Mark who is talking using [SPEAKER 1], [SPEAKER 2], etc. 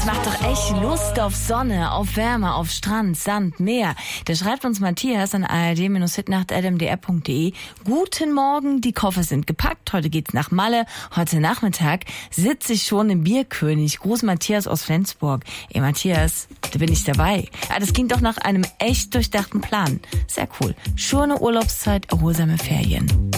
[SPEAKER 1] Das macht doch echt Lust auf Sonne, auf Wärme, auf Strand, Sand, Meer. Da schreibt uns Matthias an ard-hitnacht@mdr.de. Guten Morgen, die Koffer sind gepackt. Heute geht's nach Malle. Heute Nachmittag sitze ich schon im Bierkönig. Gruß Matthias aus Flensburg. Ey Matthias, da bin ich dabei. Das klingt doch nach einem echt durchdachten Plan. Sehr cool. Schöne Urlaubszeit, erholsame Ferien.